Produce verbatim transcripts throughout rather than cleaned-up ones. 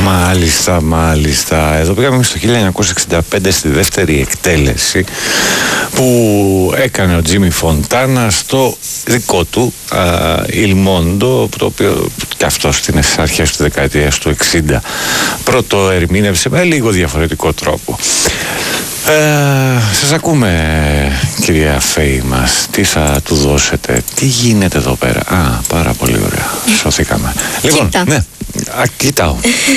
Μάλιστα, μάλιστα. Εδώ πήγαμε στο χίλια εννιακόσια εξήντα πέντε στη δεύτερη εκτέλεση που έκανε ο Τζίμι Φοντάνα στο δικό του Il Mondo, το οποίο και αυτό στις αρχές του δεκαετίας του εξήντα πρώτο ερμήνευσε με λίγο διαφορετικό τρόπο. Ε, σας ακούμε, κυρία Φέη μας. Τι θα του δώσετε, τι γίνεται εδώ πέρα? Α, πάρα πολύ ωραία, σωθήκαμε. Λοιπόν, Κοίτα. ναι, α, κοιτάω.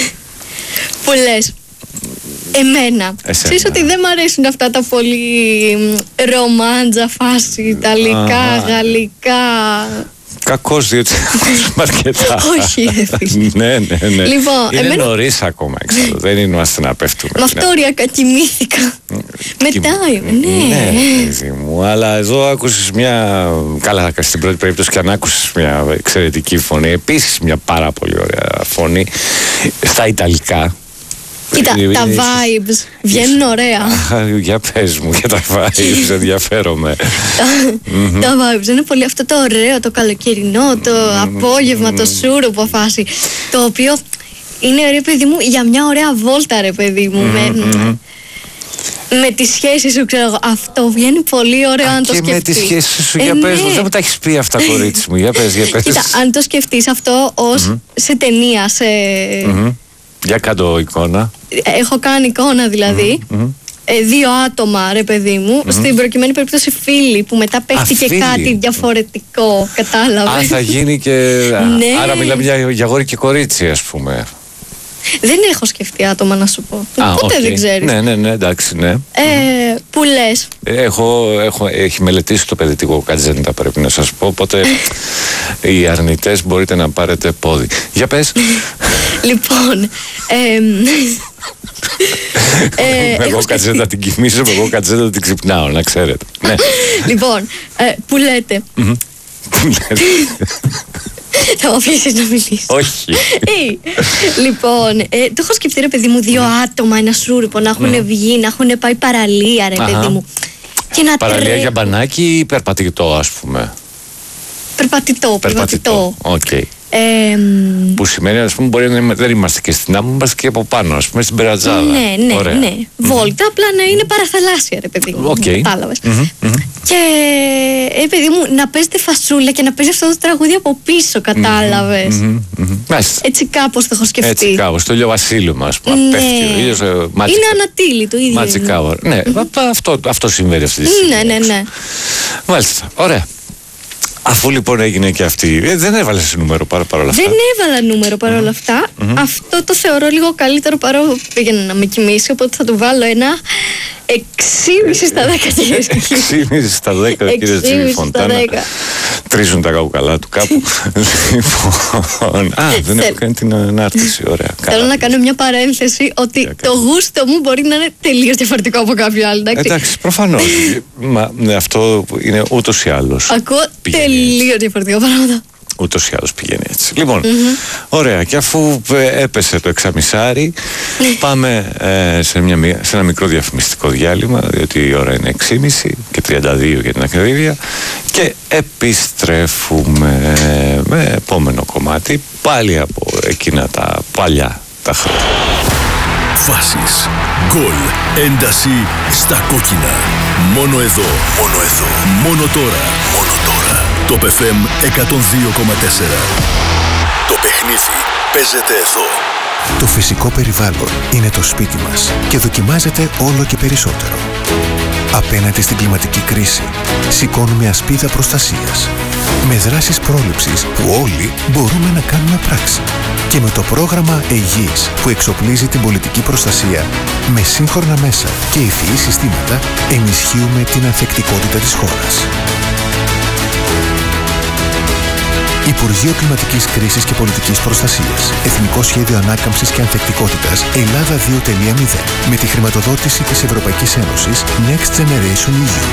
Που λες, εμένα, ξέρεις ότι δεν μ' αρέσουν αυτά τα πολύ ρομάντζα φάση, ιταλικά, Α, γαλλικά. Κακός, διότι ακούσουμε αρκετά. Όχι, ρε φίλε. Ναι, ναι, ναι. Λοιπόν, είναι εμένα- νωρίς ακόμα, εξάλλου. Δεν είμαστε να πέφτουμε. Με αυτό ωριακά κοιμήθηκα. Μετά, ναι. Ναι, παιδί μου, αλλά εδώ άκουσες μια. Καλά, στην πρώτη περίπτωση και αν άκουσες μια εξαιρετική φωνή, επίσης μια πάρα πολύ ωραία φωνή στα Ιταλικά. Κοίτα, Είναι- τα είναι- vibes βγαίνουν ωραία. Α, για πες μου, για τα vibes, ενδιαφέρομαι. Τα vibes είναι πολύ αυτό το ωραίο, το καλοκαιρινό, το απόγευμα, το σούρουπο φάση. Το οποίο είναι, ρε παιδί μου, για μια ωραία βόλτα, ρε παιδί μου. με, με τις σχέσεις σου, ξέρω εγώ. Αυτό βγαίνει πολύ ωραίο αν το Και σκεφτείς. με τις σχέσεις σου, Ε, για πες μου, ναι. δεν μου τα έχεις πει αυτά, κορίτσι μου, για πες, για πες. Κοίτα, αν το σκεφτείς αυτό ως σε ταινία, σε... Μμμ. Για κάτω εικόνα. Έχω κάνει εικόνα δηλαδή. Ε, δύο άτομα, ρε παιδί μου. Στην προκειμένη περίπτωση φίλοι που μετά παίχτηκε φίλοι. κάτι διαφορετικό. Κατάλαβε. Α, θα γίνει και. α, Ναι. Άρα μιλάμε για, για αγόρι και κορίτσι, ας πούμε. Δεν έχω σκεφτεί άτομα να σου πω. Α, Ποτέ οκ. δεν ξέρεις. Ναι, ναι, ναι, εντάξει, ναι. Ε, που λες. Έχω, έχω, έχει μελετήσει το παιδιτικό κατζέντα, πρέπει να σας πω. Οπότε οι αρνητές μπορείτε να πάρετε πόδι. Για πες. Λοιπόν. εμ, ε, Εγώ έχω σκεφτεί. κατζέντα την κοιμήσω, εγώ κατζέντα την ξυπνάω, να ξέρετε. Ναι. Λοιπόν, ε, που λέτε. Θα μου αφήσεις να μιλήσεις. Όχι. Ε, λοιπόν, ε, το έχω σκεφτεί, ρε παιδί μου, δύο άτομα, ένα σούρουπο, να έχουν βγει, να έχουν πάει παραλία, ρε Αχα. παιδί μου. Και να Παραλία τρέχουν. για μπανάκι ή περπατητό, ας πούμε. Περπατητό, περπατητό. Οκ. Ε, μ, Που σημαίνει, ας πούμε, μπορεί να είμαι- δεν είμαστε και στην άμμο, είμαστε και από πάνω, ας πούμε, στην περατζάδα. ναι, ναι, Ωραία. ναι. Βόλτα, απλά να είναι παραθαλάσσια, ρε παιδί μου. Οκ. Κατάλαβες. Μμμ, μμμ. Και, ε, παιδί μου, να παίζετε φασούλα και να παίζει αυτό το τραγούδι από πίσω, κατάλαβες. Μμμ, μμμ. Μάλιστα. Έτσι κάπως το έχω σκεφτεί. Έτσι κάπως, το ηλιοβασίλεμα, ας πούμε. Ναι. Πέφτει ο ήλιος, ε, magic- Είναι ανατύλι το ίδιο. magic είναι. hour. Ναι, αυτό, αυτό συμβαίνει αυτή τη στιγμή. Ναι, ναι, ναι. Μάλιστα, ωραία. Αφού λοιπόν έγινε και αυτή, ε, δεν έβαλες νούμερο παρά παρόλα αυτά. Δεν έβαλα νούμερο παρόλα αυτά. Αυτό το θεωρώ λίγο καλύτερο παρόλο που πήγαινε να με κοιμήσει. Οπότε θα του βάλω ένα έξι στα δέκα, κυρίες και κύριοι. έξι κόμμα πέντε στα δέκα, κύριε έξι Τζίμι κόμμα πέντε στα Φοντάνα. δέκα. Τρίζουν τα καουκαλά του κάπου. Λοιπόν. Α, δεν έχω Θέλ- κάνει την ανάρτηση. Ωραία. Θέλω καλά. να κάνω μια παρένθεση ότι Για το γούστο μου μπορεί να είναι τελείως διαφορετικό από κάποιο άλλο. Εντάξει. Εντάξει, προφανώς. Μα ναι, αυτό είναι ούτως ή άλλως. Ακούω πηγαίνει τελείως διαφορετικά πράγματα. Ούτως ή άλλως πηγαίνει έτσι. Λοιπόν, ωραία. Και αφού ε, έπεσε το εξαμισάρι, πάμε ε, σε, μια, μη- σε ένα μικρό διαφημιστικό διάλειμμα, διότι η ώρα είναι έξι και μισή και τριάντα δύο για την ακρίβεια. Και επιστρέφουμε με επόμενο κομμάτι, πάλι από εκείνα τα παλιά τα χρόνια. Φάσεις, γκολ, ένταση στα κόκκινα. Μόνο εδώ, μόνο εδώ, μόνο τώρα, μόνο τώρα. Το εφ εμ εκατόν δύο κόμμα τέσσερα. Το παιχνίδι παίζεται εδώ. Το φυσικό περιβάλλον είναι το σπίτι μας και δοκιμάζεται όλο και περισσότερο. Απέναντι στην κλιματική κρίση, σηκώνουμε ασπίδα προστασίας. Με δράσεις πρόληψης που όλοι μπορούμε να κάνουμε πράξη. Και με το πρόγραμμα Αιγής που εξοπλίζει την πολιτική προστασία με σύγχρονα μέσα και ευφυή συστήματα, ενισχύουμε την ανθεκτικότητα της χώρας. Υπουργείο Κλιματικής Κρίσης και Πολιτικής Προστασίας. Εθνικό Σχέδιο Ανάκαμψης και Ανθεκτικότητας Ελλάδα δύο τελεία μηδέν. Με τη χρηματοδότηση της Ευρωπαϊκής Ένωσης Next Generation ι γιου.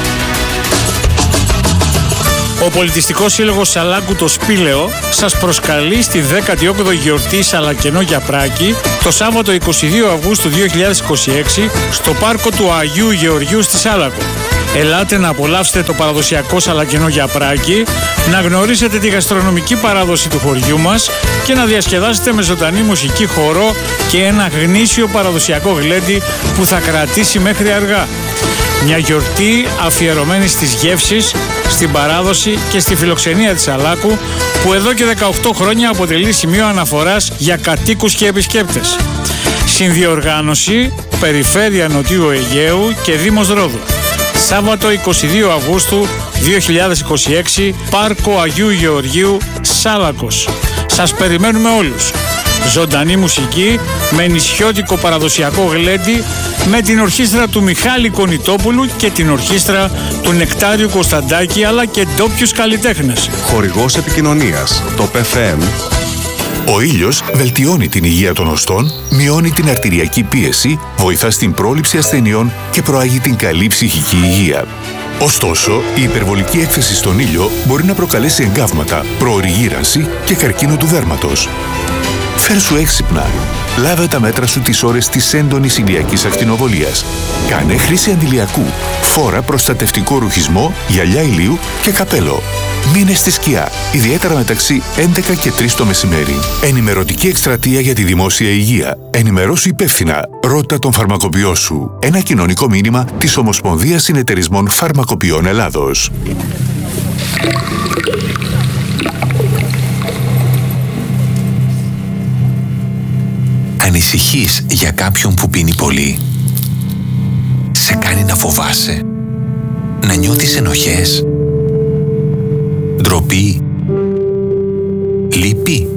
Ο Πολιτιστικός Σύλλογος Σαλάγκου το Σπήλαιο σας προσκαλεί στη δέκατη όγδοη γιορτή Σαλακενό Γιαπράκη το Σάββατο εικοστή δεύτερη Αυγούστου δύο χιλιάδες είκοσι έξι στο πάρκο του Αγίου Γεωργίου στη Σάλακο. Ελάτε να απολαύσετε το παραδοσιακό σαλακινό γιαπράκι, να γνωρίσετε τη γαστρονομική παράδοση του χωριού μας και να διασκεδάσετε με ζωντανή μουσική, χορό και ένα γνήσιο παραδοσιακό γλέντι που θα κρατήσει μέχρι αργά. Μια γιορτή αφιερωμένη στις γεύσεις, στην παράδοση και στη φιλοξενία της Σαλάκου, που εδώ και δεκαοκτώ χρόνια αποτελεί σημείο αναφοράς για κατοίκους και επισκέπτες. Συνδιοργάνωση, Περιφέρεια Νοτιού Αιγαίου και Δήμος Ρόδου. Σάββατο εικοστή δεύτερη Αυγούστου δύο χιλιάδες είκοσι έξι, Πάρκο Αγίου Γεωργίου, Σάλακος. Σας περιμένουμε όλους. Ζωντανή μουσική με νησιώτικο παραδοσιακό γλέντι, με την ορχήστρα του Μιχάλη Κονιτόπουλου και την ορχήστρα του Νεκτάριου Κωνσταντάκη, αλλά και ντόπιους καλλιτέχνες. Χορηγός επικοινωνίας, το πι εφ εμ. Ο ήλιος βελτιώνει την υγεία των οστών, μειώνει την αρτηριακή πίεση, βοηθά στην πρόληψη ασθενειών και προάγει την καλή ψυχική υγεία. Ωστόσο, η υπερβολική έκθεση στον ήλιο μπορεί να προκαλέσει εγκάβματα, προωρή γύρανση και καρκίνο του δέρματος. Φέρσου έξυπνα. Λάβε τα μέτρα σου τις ώρες της έντονης ηλιακής ακτινοβολίας. Κάνε χρήση αντιλιακού. Φόρα προστατευτικό ρουχισμό, γυαλιά ηλίου και καπέλο. Μείνε στη σκιά, ιδιαίτερα μεταξύ έντεκα και τρεις το μεσημέρι. Ενημερωτική εκστρατεία για τη δημόσια υγεία. Ενημερώσου υπεύθυνα. Ρώτα τον φαρμακοποιό σου. Ένα κοινωνικό μήνυμα της Ομοσπονδίας Συνεταιρισμών Φαρμακοποιών Ελλάδος. Ανησυχείς για κάποιον που πίνει πολύ? Σε κάνει να φοβάσαι, να νιώθεις ενοχές, ντροπή, λύπη?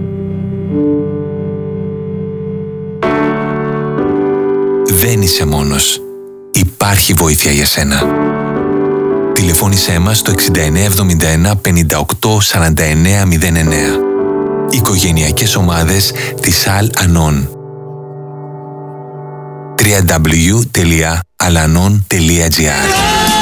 Δεν είσαι μόνος. Υπάρχει βοήθεια για σένα. Τηλεφώνησέ μας στο εξήντα εννέα εβδομήντα ένα πενήντα οκτώ σαράντα εννέα μηδέν εννέα. Οικογενειακές ομάδες της Al-Anon. double-u double-u double-u τελεία alanon τελεία gr.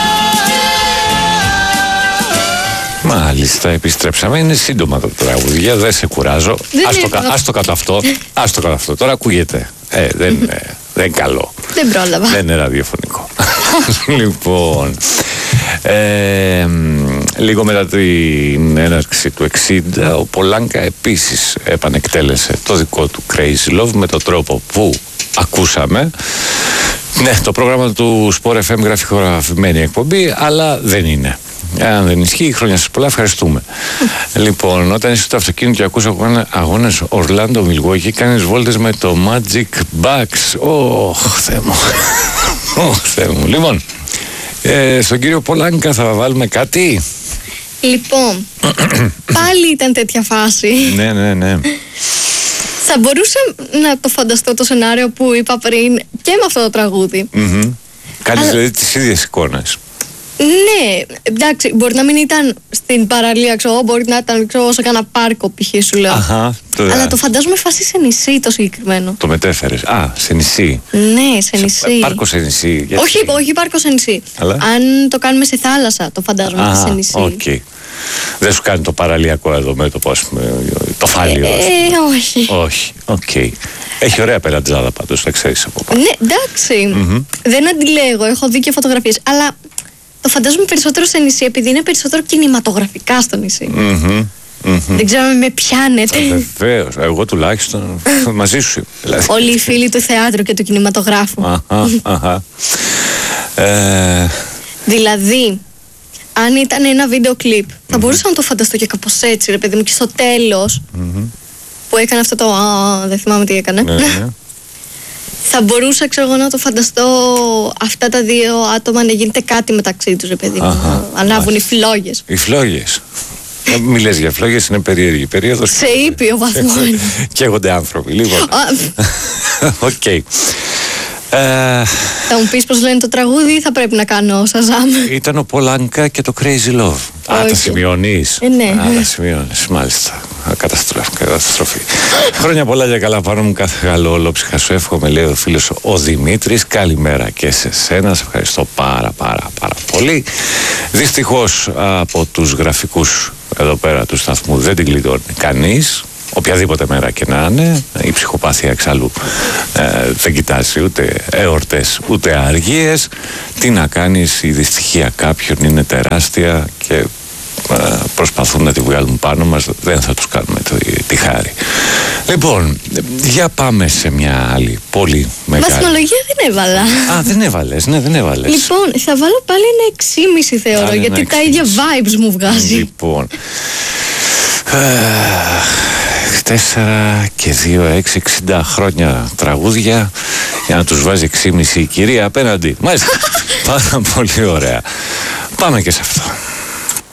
Μάλιστα, επιστρέψαμε. Είναι σύντομα τα τραγούδια, δεν σε κουράζω. Ας το κάτω αυτό. Ας το κάτω αυτό. Τώρα ακούγεται. Ε, δεν, ε, δεν είναι καλό. Δεν πρόλαβα. Δεν είναι ραδιοφωνικό. Λοιπόν, ε, λίγο μετά την έναρξη του εξήντα, ο Πολάνκα επίσης επανεκτέλεσε το δικό του Crazy Love με τον τρόπο που ακούσαμε. Ναι, το πρόγραμμα του Sport εφ εμ γράφει χωραφημένη εκπομπή, αλλά δεν είναι. Αν δεν ισχύει, χρόνια σας πολλά, ευχαριστούμε. Λοιπόν, όταν είσαι στο αυτοκίνητο και ακούς αγώνες Ορλάντο Μιλγουόκι, κάνεις βόλτες με το Magic Bucks. Ωχ, Θεέ μου. Ωχ, Θεέ μου. Λοιπόν, ε, στον κύριο Πολάνκα θα βάλουμε κάτι. Λοιπόν, πάλι ήταν τέτοια φάση. Ναι, ναι, ναι. Θα μπορούσα να το φανταστώ το σενάριο που είπα πριν και με αυτό το τραγούδι. Mm-hmm. Κάνεις Αλλά... δηλαδή τις ίδιες εικόνες. Ναι, εντάξει, μπορεί να μην ήταν στην παραλία, ξέρω, μπορεί να ήταν ξέρω, σε κάνα πάρκο π.χ. σου λέω. Αχα, το... Αλλά το φαντάζομαι φάση σε νησί το συγκεκριμένο. Το μετέφερες. Α, σε νησί. Ναι, σε νησί. Σε, πάρκο σε νησί. Γιατί... Όχι, όχι πάρκο σε νησί. Αλλά... Αν το κάνουμε σε θάλασσα, το φαντάζομαι Α, σε νησί. Okay. Δεν σου κάνει το παραλιακό εδώ με το πώς, το φάλιο. Ε, όχι. Όχι, οκ. Okay. Έχει ωραία πελατζάδα πάντως, θα ξέρεις από πάνω. Ναι, εντάξει. Mm-hmm. Δεν αντιλέγω, έχω δει και φωτογραφίες. Αλλά το φαντάζομαι περισσότερο σε νησί, επειδή είναι περισσότερο κινηματογραφικά στο νησί. Mm-hmm. Mm-hmm. Δεν ξέρω αν με πιάνετε. Βεβαίως, εγώ τουλάχιστον μαζί σου. Δηλαδή. Όλοι οι φίλοι του θεάτρου και του κινηματογράφου. Αχα, αχα. ε... Δηλαδή, αν ήταν ένα βίντεο κλιπ, θα mm-hmm. μπορούσα να το φανταστώ και κάπως έτσι, ρε παιδί μου, και στο τέλος mm-hmm. που έκανε αυτό το α, δεν θυμάμαι τι έκανε. Ναι, ναι. Θα μπορούσα, ξέρω εγώ, να το φανταστώ αυτά τα δύο άτομα να γίνεται κάτι μεταξύ τους, ρε παιδί μου. Ανάβουν οι φλόγες. Οι φλόγες. Μη λες για φλόγες, είναι περίεργη περίοδος. Σε ήπιο βαθμό. Καίγονται άνθρωποι, λοιπόν. Οκ. Θα μου πεις πως λένε το τραγούδι ή θα πρέπει να κάνω Σαζάμ? Ήταν ο Πολάνκα και το Crazy Love. Α, τα σημειώνεις. Ε, ναι. Α, τα σημειώνεις, μάλιστα. Καταστροφή. καταστροφή. Χρόνια πολλά για καλά πάνω μου, κάθε καλό ολόψυχα σου εύχομαι, λέει ο φίλος ο Δημήτρης. Καλημέρα και σε σένα, σε ευχαριστώ πάρα πάρα πάρα πολύ. Δυστυχώς από τους γραφικούς εδώ πέρα του σταθμού δεν την κλειδώνει κανείς. οποιαδήποτε μέρα και να είναι. Η ψυχοπάθεια εξάλλου ε, δεν κοιτάζει ούτε εορτές ούτε αργίες. Τι να κάνεις, η δυστυχία κάποιων είναι τεράστια και ε, προσπαθούν να τη βγάλουν πάνω μας. Δεν θα τους κάνουμε το, τη χάρη. Λοιπόν, για πάμε σε μια άλλη πολύ μεγάλη. Βαθμολογία δεν έβαλα. Α, δεν έβαλες, ναι, δεν έβαλες. Λοιπόν, θα βάλω πάλι ένα έξι κόμμα πέντε θεωρώ, Πάλι γιατί ένα τα ίδια vibes μου βγάζει. Λοιπόν, τέσσερα και δύο, έξι, εξήντα χρόνια τραγούδια για να τους βάζει έξι κόμμα πέντε η κυρία απέναντι. Μάλιστα, πάρα πολύ ωραία. Πάμε και σε αυτό.